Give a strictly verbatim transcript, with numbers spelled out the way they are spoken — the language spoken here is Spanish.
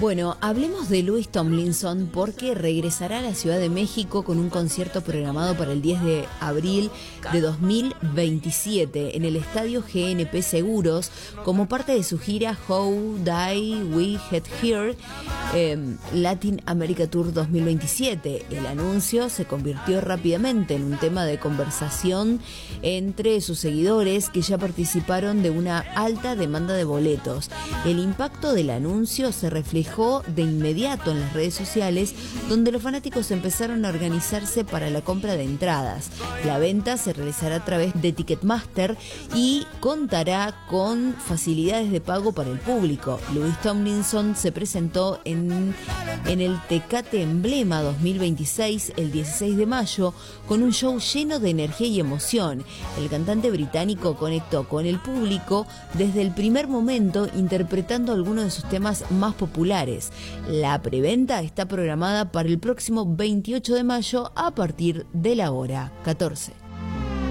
Bueno, hablemos de Louis Tomlinson porque regresará a la Ciudad de México con un concierto programado para el diez de abril de dos mil veintisiete en el Estadio G N P Seguros como parte de su gira How Die We Get Here eh, Latin America Tour dos mil veintisiete. El anuncio se convirtió rápidamente en un tema de conversación entre sus seguidores que ya participaron de una alta demanda de boletos. El impacto del anuncio se reflejó de inmediato en las redes sociales, donde los fanáticos empezaron a organizarse para la compra de entradas. La venta se realizará a través de Ticketmaster y contará con facilidades de pago para el público. Louis Tomlinson se presentó en, en el Tecate Emblema dos mil veintiséis el dieciséis de mayo con un show lleno de energía y emoción. El cantante británico conectó con el público desde el primer momento interpretando algunos de sus temas más populares. La preventa está programada para el próximo veintiocho de mayo a partir de la hora catorce.